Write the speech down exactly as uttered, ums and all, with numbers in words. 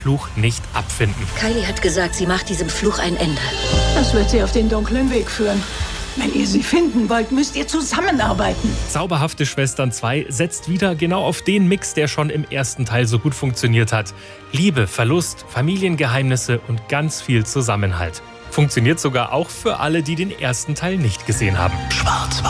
Fluch nicht abfinden. Kylie hat gesagt, sie macht diesem Fluch ein Ende. Das wird sie auf den dunklen Weg führen. Wenn ihr sie finden wollt, müsst ihr zusammenarbeiten. Zauberhafte Schwestern zwei setzt wieder genau auf den Mix, der schon im ersten Teil so gut funktioniert hat. Liebe, Verlust, Familiengeheimnisse und ganz viel Zusammenhalt. Funktioniert sogar auch für alle, die den ersten Teil nicht gesehen haben. Schwarz-Weiß.